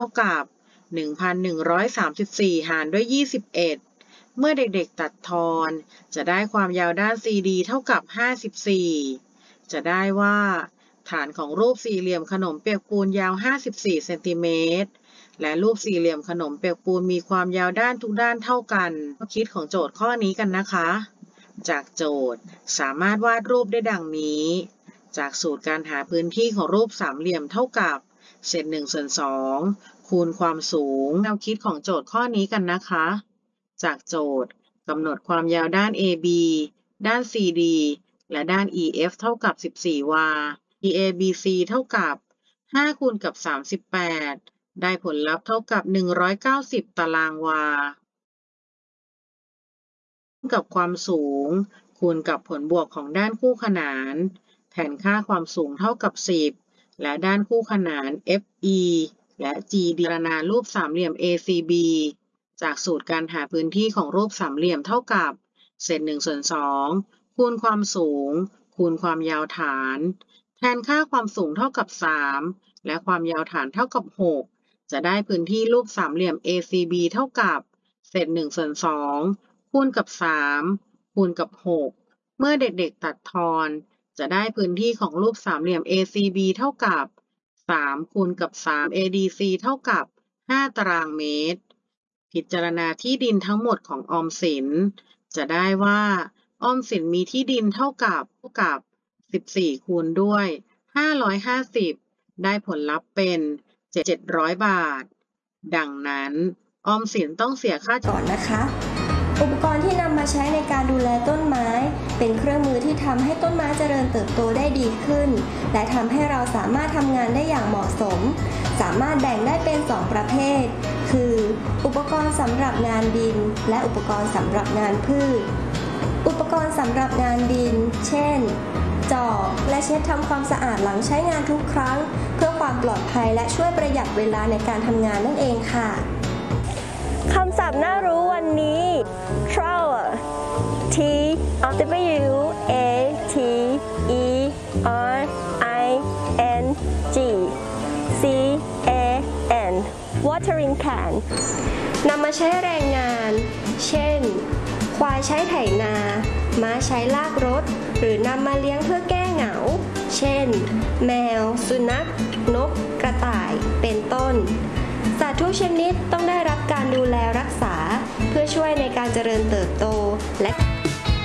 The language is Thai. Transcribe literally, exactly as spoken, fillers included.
ท่ากับ หนึ่งพันหนึ่งร้อยสามสิบสี่ หารด้วย ยี่สิบเอ็ด เมื่อเด็กๆตัดทอนจะได้ความยาวด้าน ซี ดี เท่ากับ ห้าสิบสี่ จะได้ว่าฐานของรูปสี่เหลี่ยมขนมเปียกปูนยาว ห้าสิบสี่ เซนติเมตร และรูปสี่เหลี่ยมขนมเปียกปูนมีความยาวด้านทุกด้านเท่ากันข้อคิดของโจทย์ข้อนี้กันนะคะ จากโจทย์สามารถวาดรูปได้ดังนี้ จากสูตรการหาพื้นที่ของรูปสามเหลี่ยมเท่ากับเศษหนึ่งส่วนสองคูณความสูงแนวคิดของโจทย์ข้อนี้กันนะคะ จากโจทย์กำหนดความยาวด้าน เอ บี ด้าน ซี ดี และด้าน อี เอฟ เท่ากับ สิบสี่ วา อี เอ บี ซี เท่ากับห้าคูณกับสามสิบแปดได้ผลลัพธ์เท่ากับหนึ่งร้อยเก้าสิบตารางวากับความสูงคูณกับผลบวกของด้านคู่ขนานแทนค่าความสูงเท่ากับสิบและด้านคู่ขนาน เอฟ อี และ จี ดี พิจารณารูปสามเหลี่ยม เอ ซี บี จากสูตรการหาพื้นที่ของรูปสามเหลี่ยมเท่ากับเศษหนึ่งส่วนสองคูณความสูงคูณความยาวฐานแทนค่าความสูงเท่ากับสามและความยาวฐานเท่ากับหกจะได้พื้นที่รูปสามเหลี่ยม เอ ซี บี เท่ากับเศษหนึ่งส่วนสองคูณกับสามคูณกับหกเมื่อเด็กๆตัดทอนจะได้พื้นที่ของรูปสามเหลี่ยม เอ ซี บี เท่ากับสามคูณกับสาม เอ ดี ซี เท่ากับห้าตารางเมตรพิจารณาที่ดินทั้งหมดของออมสินจะได้ว่าออมสินมีที่ดินเท่ากับเท่ากับสิบสี่คูณด้วยห้าร้อยห้าสิบได้ผลลัพธ์เป็นเจ็ดร้อยบาทดังนั้นออมสินต้องเสียค่าก่อนนะคะอุปกรณ์ที่นำมาใช้ในการดูแลต้นไม้เป็นเครื่องมือที่ทำให้ต้นไม้เจริญเติบโตได้ดีขึ้นและทำให้เราสามารถทำงานได้อย่างเหมาะสมสามารถแบ่งได้เป็นสองประเภทคืออุปกรณ์สำหรับงานดินและอุปกรณ์สำหรับงานพืชอุปกรณ์สำหรับงานดินเช่นจอบและเช็ดทำความสะอาดหลังใช้งานทุกครั้งเพื่อความปลอดภัยและช่วยประหยัดเวลาในการทำงานนั่นเองค่ะคำศัพท์น่ารู้วันนี้ trowel T W A T E R I N G C A N watering can นำมาใช้แรงงานเช่นควายใช้ไถนาม้าใช้ลากรถหรือนำมาเลี้ยงเพื่อแก้เหงาเช่นแมวสุนัขนกกระต่ายเป็นต้นสัตว์ทุกชนิดต้องได้รับการดูแลรักษาเพื่อช่วยในการเจริญเติบโตและ